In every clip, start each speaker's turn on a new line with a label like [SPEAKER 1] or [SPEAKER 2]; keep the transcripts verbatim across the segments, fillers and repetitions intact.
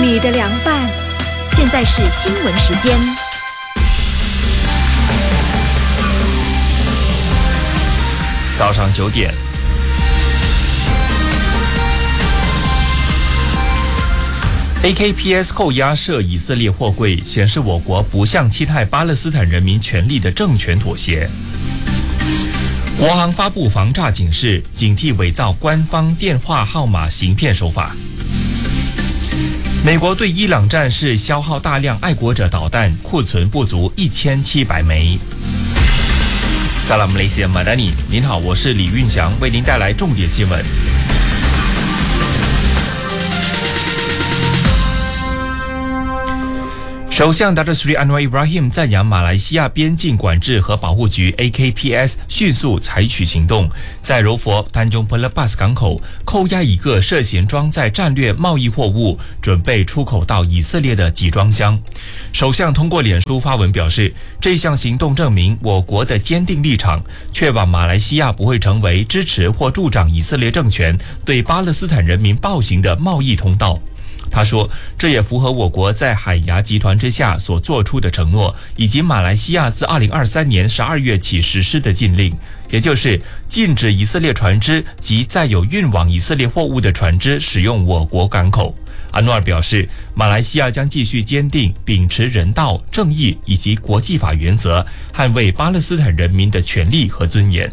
[SPEAKER 1] 你的凉拌。现在是新闻时间。
[SPEAKER 2] 早上九点。A K P S 扣押涉以色列货柜，显示我国不向侵害巴勒斯坦人民权利的政权妥协。国航发布防诈警示，警惕伪造官方电话号码行骗手法。美国对伊朗战事消耗大量爱国者导弹，库存不足一千七百枚。萨拉姆雷西马达尼，您好，我是李运祥，为您带来重点新闻。首相 Datuk Seri Anwar Ibrahim 赞扬马来西亚边境管制和保护局 A K P S 迅速采取行动，在柔佛 Tanjung Pelepas 港口扣押一个涉嫌装载战略贸易货物，准备出口到以色列的集装箱。首相通过脸书发文表示，这项行动证明我国的坚定立场，确保马来西亚不会成为支持或助长以色列政权对巴勒斯坦人民暴行的贸易通道。他说，这也符合我国在海牙集团之下所做出的承诺，以及马来西亚自二零二三年十二月起实施的禁令，也就是禁止以色列船只及载有运往以色列货物的船只使用我国港口。安诺尔表示，马来西亚将继续坚定秉持人道、正义以及国际法原则，捍卫巴勒斯坦人民的权利和尊严。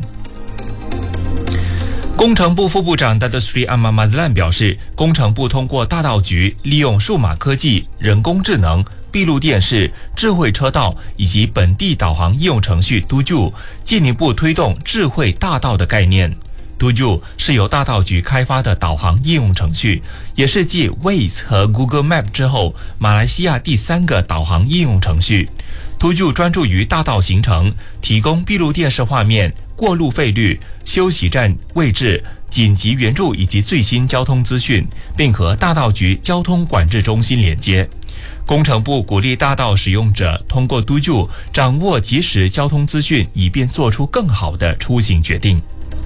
[SPEAKER 2] 工程部副部长 Datuk Seri Ahmad Mazlan 表示，工程部通过大道局利用数码科技、人工智能、闭路电视、智慧车道以及本地导航应用程序 Tuju， 进一步推动智慧大道的概念。Tuju 是由大道局开发的导航应用程序，也是继 Waze 和 Google Map 之后，马来西亚第三个导航应用程序。Tuju 专注于大道行程，提供闭路电视画面、过路费率、休息站位置、紧急援助以及最新交通资讯，并和大道局交通管制中心连接。工程部鼓励大道使用者通过 Tuju 掌握即时交通资讯，以便做出更好的出行决定。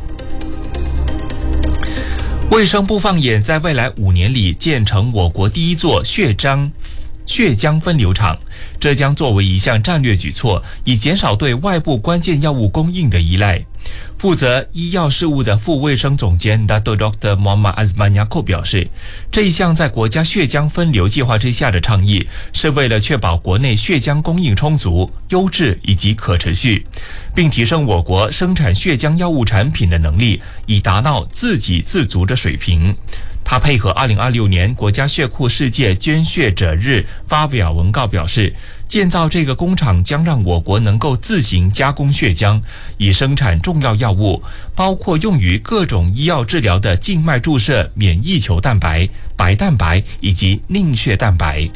[SPEAKER 2] 卫生部放眼在未来五年里建成我国第一座血浆血浆分流厂，这将作为一项战略举措，以减少对外部关键药物供应的依赖。负责医药事务的副卫生总监 Dato Doktor Muhammad Azman Yaakob 表示，这一项在国家血浆分流计划之下的倡议，是为了确保国内血浆供应充足、优质以及可持续，并提升我国生产血浆药物产品的能力，以达到自给自足的水平。他配合二零二六年国家血库世界捐血者日发表文告表示，建造这个工厂将让我国能够自行加工血浆，以生产重要药物，包括用于各种医药治疗的静脉注射免疫球蛋白、白蛋白以及凝血蛋白。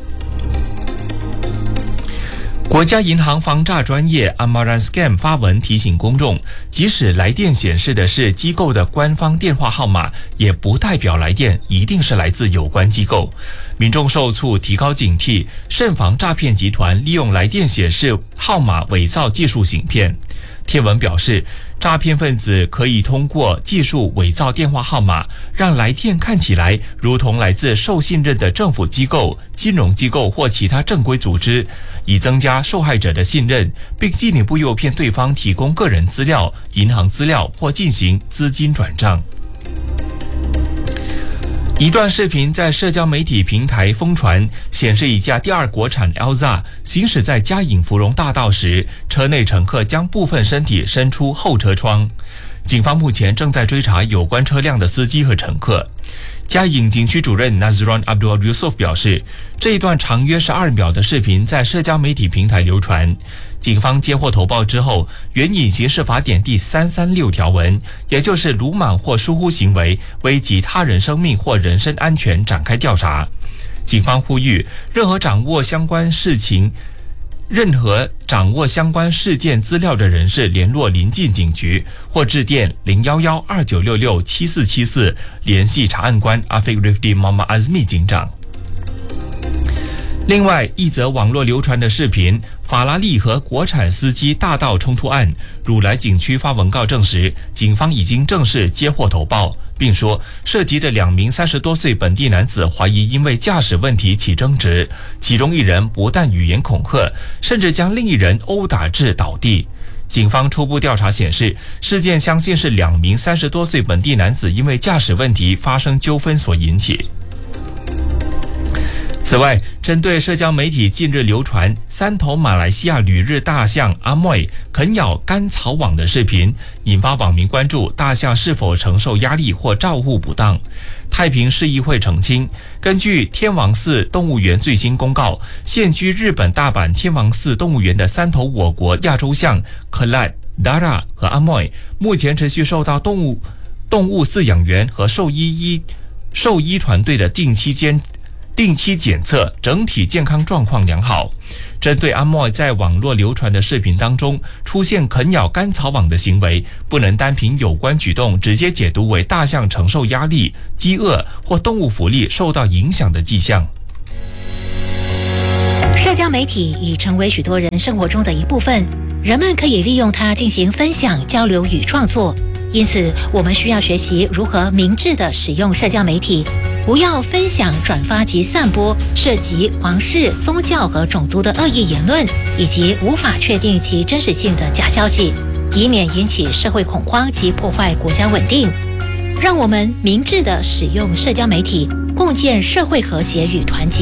[SPEAKER 2] 国家银行防诈专业 Amaran Scam 发文提醒公众，即使来电显示的是机构的官方电话号码，也不代表来电一定是来自有关机构。民众受促提高警惕，慎防诈骗集团利用来电显示号码伪造技术行骗。贴文表示，诈骗分子可以通过技术伪造电话号码，让来电看起来如同来自受信任的政府机构、金融机构或其他正规组织，以增加受害者的信任，并进一步诱骗对方提供个人资料、银行资料或进行资金转账。一段视频在社交媒体平台疯传，显示一架第二国产 Elza 行驶在嘉颖芙蓉大道时，车内乘客将部分身体伸出后车窗。警方目前正在追查有关车辆的司机和乘客。嘉颖景区主任 Nazron Abdul Yusuf 表示，这一段长约十二秒的视频在社交媒体平台流传。警方接获投报之后，援引刑事法典第三三六条文，也就是鲁莽或疏忽行为危及他人生命或人身安全展开调查。警方呼吁任何掌握相关事情任何掌握相关事件资料的人士联络邻近警局，或致电零一一二九六六七四七四联系查案官 Afiq Rifdi Muhammad Azmi 警长。 另外，一则网络流传的视频，法拉利和国产司机大道冲突案，汝来景区发文告证实，警方已经正式接获投报，并说涉及的两名三十多岁本地男子怀疑因为驾驶问题起争执，其中一人不但语言恐吓，甚至将另一人殴打至倒地。警方初步调查显示，事件相信是两名三十多岁本地男子因为驾驶问题发生纠纷所引起。此外，针对社交媒体近日流传三头马来西亚旅日大象阿莫啃咬甘草网的视频，引发网民关注大象是否承受压力或照护不当。太平市议会澄清，根据天王寺动物园最新公告，现居日本大阪天王寺动物园的三头我国亚洲象克莱、达拉和阿莫，目前持续受到动物动物饲养员和兽医医兽医团队的定期监。定期检测，整体健康状况良好。针对阿莫在网络流传的视频当中出现啃咬甘草网的行为，不能单凭有关举动直接解读为大象承受压力、饥饿或动物福利受到影响的迹象。
[SPEAKER 1] 社交媒体已成为许多人生活中的一部分，人们可以利用它进行分享、交流与创作。因此，我们需要学习如何明智地使用社交媒体，不要分享、转发及散播涉及皇室、宗教和种族的恶意言论，以及无法确定其真实性的假消息，以免引起社会恐慌及破坏国家稳定。让我们明智地使用社交媒体，共建社会和谐与团结。